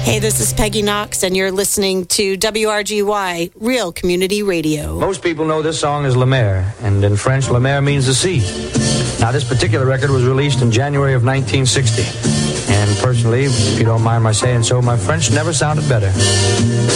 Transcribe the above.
Hey, this is Peggy Knox, and you're listening to WRGY, Real Community Radio. Most people know this song as La Mer, and in French, La Mer means the sea. Now, this particular record was released in January of 1960. And personally, if you don't mind my saying so, my French never sounded better.